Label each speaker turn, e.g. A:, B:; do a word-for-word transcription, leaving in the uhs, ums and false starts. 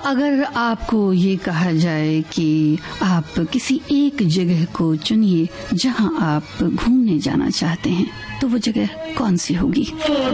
A: अगर आपको ये कहा जाए कि आप किसी एक जगह को चुनिए जहां आप घूमने जाना चाहते हैं, तो वो जगह कौन सी होगी?